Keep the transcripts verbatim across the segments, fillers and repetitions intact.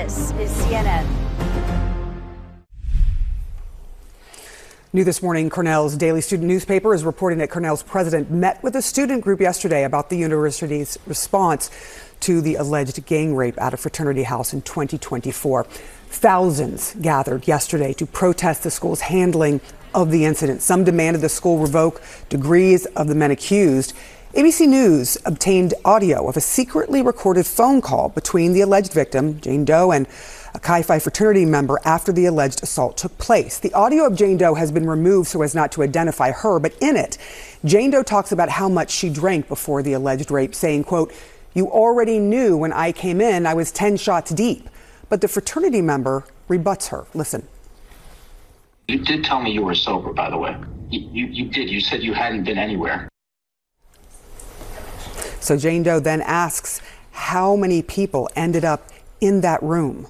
This is C N N. New this morning, Cornell's daily student newspaper is reporting that Cornell's president met with a student group yesterday about the university's response to the alleged gang rape at a fraternity house in twenty twenty-four. Thousands gathered yesterday to protest the school's handling of the incident. Some demanded the school revoke degrees of the men accused. A B C News obtained audio of a secretly recorded phone call between the alleged victim, Jane Doe, and a Chi Phi fraternity member after the alleged assault took place. The audio of Jane Doe has been removed so as not to identify her, but in it, Jane Doe talks about how much she drank before the alleged rape, saying, quote, "You already knew when I came in I was ten shots deep." But the fraternity member rebuts her. Listen. You did tell me you were sober, by the way. You, you, you did. You said you hadn't been anywhere. So Jane Doe then asks how many people ended up in that room.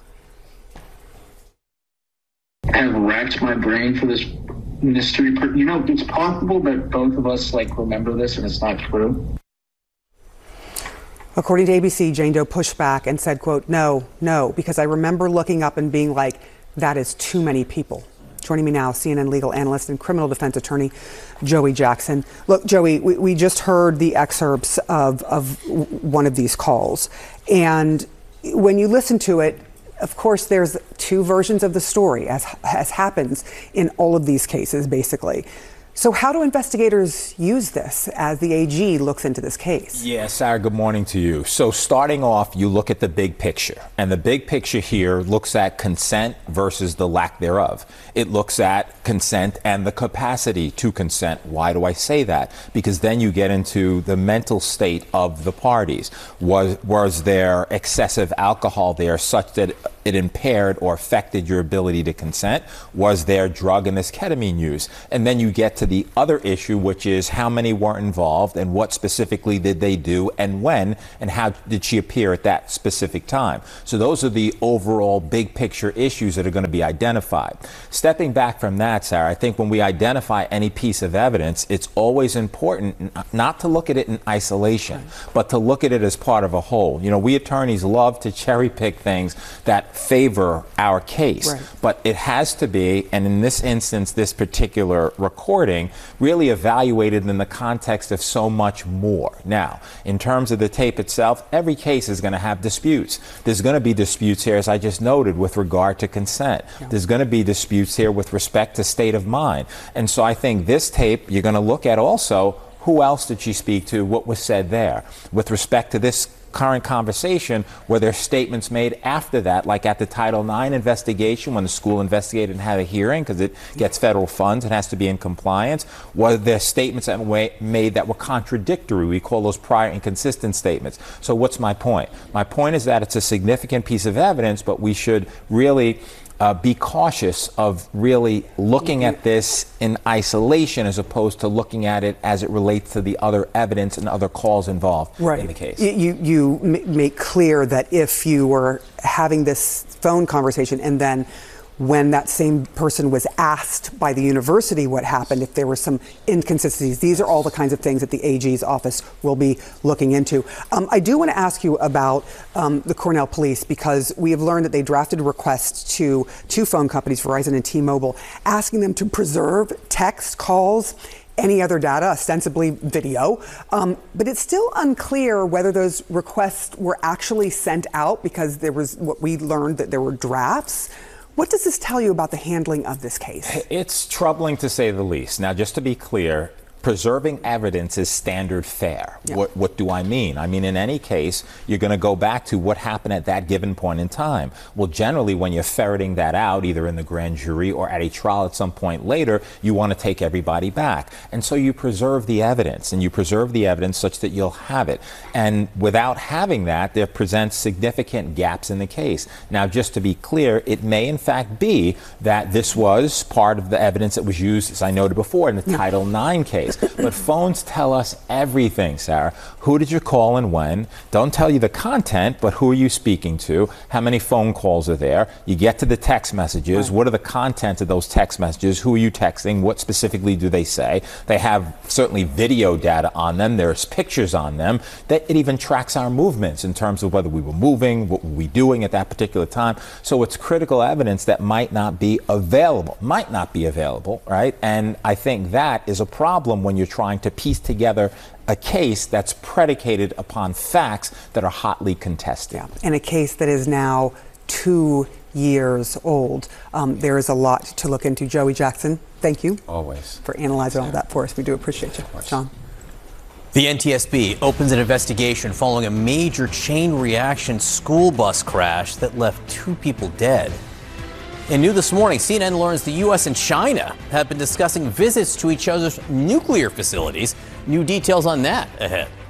I have racked my brain for this mystery. Per- you know, it's possible that both of us like remember this and it's not true. According to A B C, Jane Doe pushed back and said, quote, no, no, because I remember looking up and being like, that is too many people. Joining me now, C N N legal analyst and criminal defense attorney, Joey Jackson. Look, Joey, we, we just heard the excerpts of, of one of these calls. And when you listen to it, of course, there's two versions of the story, as, as happens in all of these cases, basically. So how do investigators use this as the A G looks into this case? Yeah, Sarah, good morning to you. So starting off, you look at the big picture. And the big picture here looks at consent versus the lack thereof. It looks at consent and the capacity to consent. Why do I say that? Because then you get into the mental state of the parties. Was, was there excessive alcohol there such that it impaired or affected your ability to consent? Was there drug and this ketamine use? And then you get to the other issue, which is how many were involved and what specifically did they do and when and how did she appear at that specific time? So those are the overall big picture issues that are going to be identified. Stepping back from that, Sarah, I think when we identify any piece of evidence, it's always important not to look at it in isolation, but to look at it as part of a whole. You know, we attorneys love to cherry pick things that favor our case, right. But it has to be, and in this instance, this particular recording, really evaluated in the context of so much more. Now, in terms of the tape itself, every case is going to have disputes. There's going to be disputes here, as I just noted, with regard to consent. Yeah. There's going to be disputes here with respect to state of mind. And so I think this tape, you're going to look at also, who else did she speak to? What was said there? With respect to this current conversation, were there statements made after that, like at the Title nine investigation when the school investigated and had a hearing because it gets federal funds, it has to be in compliance? Were there statements that were made that were contradictory? We call those prior inconsistent statements. So what's my point? My point is that it's a significant piece of evidence, but we should really Uh, be cautious of really looking at this in isolation as opposed to looking at it as it relates to the other evidence and other calls involved right. in the case. You, you m- make clear that if you were having this phone conversation and then when that same person was asked by the university what happened, if there were some inconsistencies, these are all the kinds of things that the A G's office will be looking into. Um, I do want to ask you about um, the Cornell police, because we have learned that they drafted a request to two phone companies, Verizon and T-Mobile, asking them to preserve text calls, any other data, ostensibly video. Um, but it's still unclear whether those requests were actually sent out, because there was what we learned that there were drafts. What does this tell you about the handling of this case? It's troubling to say the least. Now, just to be clear, preserving evidence is standard fare. Yeah. What, what do I mean? I mean, in any case, you're going to go back to what happened at that given point in time. Well, generally, when you're ferreting that out, either in the grand jury or at a trial at some point later, you want to take everybody back. And so you preserve the evidence, and you preserve the evidence such that you'll have it. And without having that, there presents significant gaps in the case. Now, just to be clear, it may in fact be that this was part of the evidence that was used, as I noted before, in the yeah. Title nine case. days. But phones tell us everything, Sarah. Who did you call and when? Don't tell you the content, but who are you speaking to? How many phone calls are there? You get to the text messages. Right. What are the content of those text messages? Who are you texting? What specifically do they say? They have certainly video data on them. There's pictures on them. That it even tracks our movements in terms of whether we were moving, what were we doing at that particular time. So it's critical evidence that might not be available, might not be available, right? And I think that is a problem when you're trying to piece together a case that's predicated upon facts that are hotly contested. Yeah, and a case that is now two years old. Um, there is a lot to look into. Joey Jackson, thank you. Always. For analyzing all that for us. We do appreciate you. John. The N T S B opens an investigation following a major chain reaction school bus crash that left two people dead. And new this morning, C N N learns the U S and China have been discussing visits to each other's nuclear facilities. New details on that ahead.